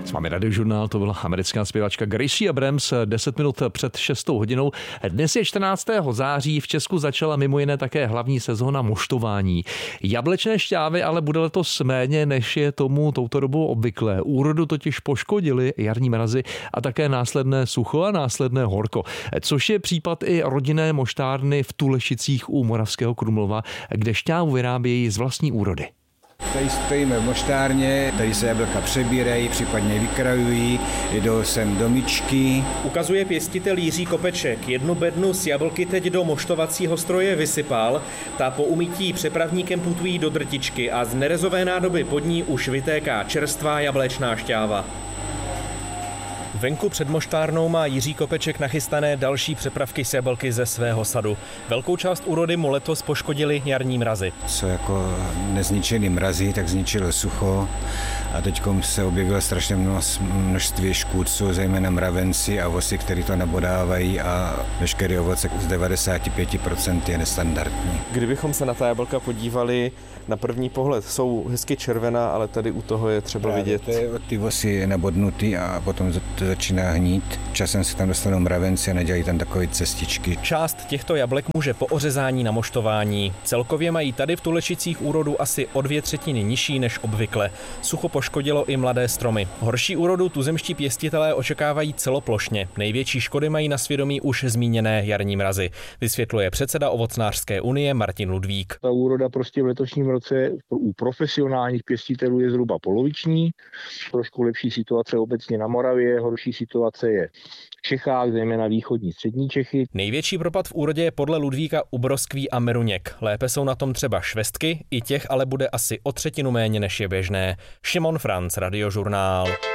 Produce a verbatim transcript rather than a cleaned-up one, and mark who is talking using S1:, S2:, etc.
S1: S vámi Radiožurnál, to byla americká zpěvačka Gracie Abrams, deset minut před šestou hodinou. Dnes je čtrnáctého září, v Česku začala mimo jiné také hlavní sezóna moštování. Jablečné šťávy ale bude letos méně, než je tomu touto dobou obvyklé. Úrodu totiž poškodili jarní mrazy a také následné sucho a následné horko, což je případ i rodinné moštárny v Tulešicích u Moravského Krumlova, kde šťávu vyrábějí z vlastní úrody.
S2: Tady stojíme v moštárně, tady se jablka přebírají, případně vykrajují, jdou sem do myčky.
S3: Ukazuje pěstitel Jiří Kopeček. Jednu bednu z jablky teď do moštovacího stroje vysypal. Ta po umytí přepravníkem putují do drtičky a z nerezové nádoby pod ní už vytéká čerstvá jablečná šťáva. Venku před moštárnou má Jiří Kopeček nachystané další přepravky z jablky ze svého sadu. Velkou část úrody mu letos poškodili jarní mrazy.
S2: Co jako nezničený mrazy, tak zničilo sucho a teď se objevilo strašně množství škůdců, zejména mravenci a vosy, který to nabodávají a veškerý ovoce z devadesát pět procent je nestandardní.
S3: Kdybychom se na ta jablka podívali, na první pohled jsou hezky červená, ale tady u toho je třeba
S2: Právě
S3: vidět.
S2: To je ty vosy nabodnutý a potom to začíná hnít. Časem se tam dostanou mravenci a nedělají tam takové cestičky.
S3: Část těchto jablek může po ořezání na moštování. Celkově mají tady v Tulešicích úrodu asi o dvě třetiny nižší než obvykle. Sucho poškodilo i mladé stromy. Horší úrodu tuzemští pěstitelé očekávají celoplošně. Největší škody mají na svědomí už zmíněné jarní mrazy, vysvětluje předseda Ovocnářské unie Martin Ludvík.
S4: Ta úroda prostě v letošním roce u profesionálních pěstitelů je zhruba poloviční. Trošku lepší situace obecně na Moravě, horší situace je v Čechách, zejména východní střední Čechy.
S3: Největší propad v úrodě je podle Ludvíka u broskví a meruněk. Lépe jsou na tom třeba švestky, i těch ale bude asi o třetinu méně než je běžné. Šimon Franc, Radiožurnál.